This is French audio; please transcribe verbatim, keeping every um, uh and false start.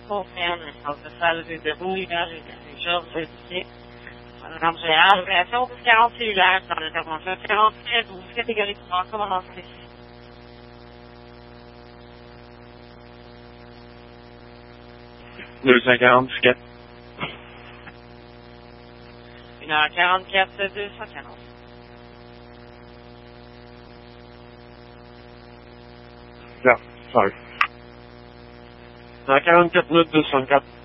confirme, centre de salle de dérouille, Georges Duquet. Madame Gérard, opération douze quarante cellulaire, dans l'intervention quarante-sept, douze catégorie trois, commandant spécial. deux cent quarante-quatre. une heure quarante-quatre, deux cent quarante. Yeah, sorry. une heure quarante-quatre minutes, deux cent quatre.